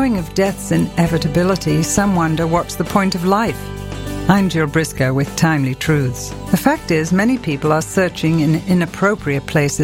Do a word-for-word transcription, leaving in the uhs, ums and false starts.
Knowing of death's inevitability, some wonder what's the point of life. I'm Jill Briscoe with Timely Truths. The fact is, many people are searching in inappropriate places